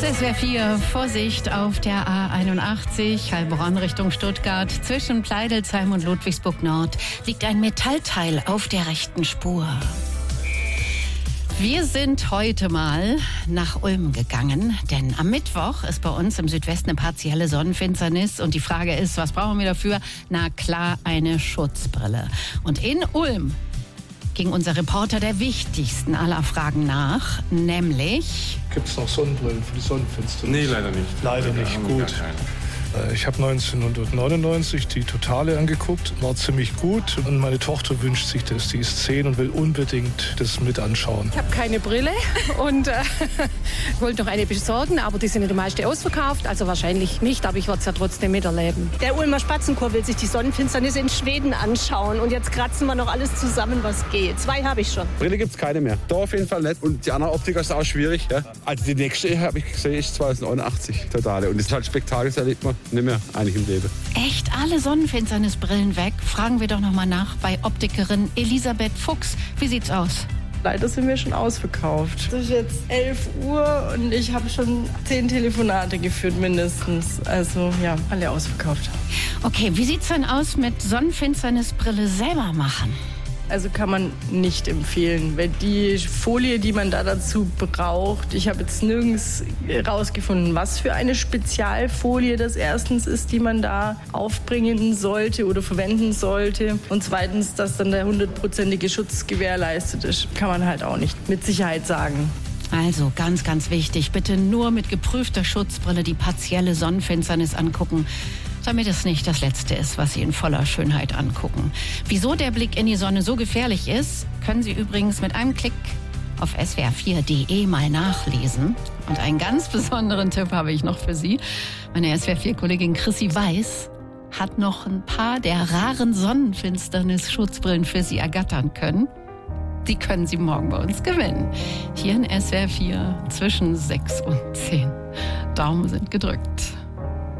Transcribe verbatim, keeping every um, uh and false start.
S W R vier, Vorsicht auf der A einundachtzig, Heilbronn Richtung Stuttgart. Zwischen Pleidelsheim und Ludwigsburg Nord liegt ein Metallteil auf der rechten Spur. Wir sind heute mal nach Ulm gegangen, denn am Mittwoch ist bei uns im Südwesten eine partielle Sonnenfinsternis und die Frage ist, was brauchen wir dafür? Na klar, eine Schutzbrille. Und in Ulm ging unser Reporter der wichtigsten aller Fragen nach, nämlich... Gibt es noch Sonnenbrillen für die Sonnenfinsternis? Nee, leider nicht. Leider nicht, gut. Ich habe neunzehnhundertneunundneunzig die Totale angeguckt, war ziemlich gut und meine Tochter wünscht sich das, die ist zehn und will unbedingt das mit anschauen. Ich habe keine Brille und äh, wollte noch eine besorgen, aber die sind ja die meisten ausverkauft, also wahrscheinlich nicht, aber ich werde es ja trotzdem miterleben. Der Ulmer Spatzenchor will sich die Sonnenfinsternis in Schweden anschauen und jetzt kratzen wir noch alles zusammen, was geht. Zwei habe ich schon. Brille gibt es keine mehr. Da auf jeden Fall nicht und die andere Optik ist auch schwierig. Ja? Also die nächste habe ich gesehen, ist zweitausendneunundachtzig Totale und das ist halt Spektakel, das erlebt man nicht mehr eigentlich im Leben. Echt alle Sonnenfinsternisbrillen weg? Fragen wir doch noch mal nach bei Optikerin Elisabeth Fuchs. Wie sieht's aus? Leider sind wir schon ausverkauft. Es ist jetzt elf Uhr und ich habe schon zehn Telefonate geführt mindestens. Also ja, alle ausverkauft. Okay, wie sieht's denn aus mit Sonnenfinsternisbrille selber machen? Also kann man nicht empfehlen, weil die Folie, die man da dazu braucht, ich habe jetzt nirgends rausgefunden, was für eine Spezialfolie das erstens ist, die man da aufbringen sollte oder verwenden sollte und zweitens, dass dann der hundertprozentige Schutz gewährleistet ist, kann man halt auch nicht mit Sicherheit sagen. Also ganz, ganz wichtig, bitte nur mit geprüfter Schutzbrille die partielle Sonnenfinsternis angucken, damit es nicht das Letzte ist, was Sie in voller Schönheit angucken. Wieso der Blick in die Sonne so gefährlich ist, können Sie übrigens mit einem Klick auf S W R vier Punkt de mal nachlesen. Und einen ganz besonderen Tipp habe ich noch für Sie. Meine S W R vier-Kollegin Chrissy Weiß hat noch ein paar der raren Sonnenfinsternis-Schutzbrillen für Sie ergattern können. Die können Sie morgen bei uns gewinnen. Hier in S W R vier zwischen sechs und zehn. Daumen sind gedrückt.